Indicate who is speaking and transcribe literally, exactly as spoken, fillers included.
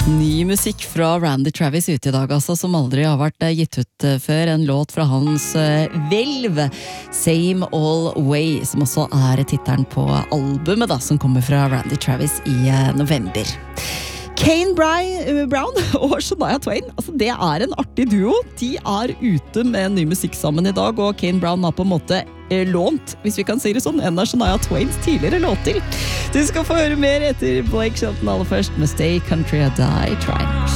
Speaker 1: Ny musikk fra Randy Travis ute i dag, altså, som aldri har vært gitt ut før. En låt fra hans Hvelv, Same All Way, som også er tittelen på albumet da, som kommer fra Randy Travis i november. Kane Brown og Shania Twain, altså det er en artig duo. De er ute med ny musikk sammen i dag, og Kane Brown har på en måte lånt, hvis vi kan si det sånn, en av Shania Twains tidligere låter. Du skal få høre mer etter Blake Shelton aller først med Stay Country or Die Trying.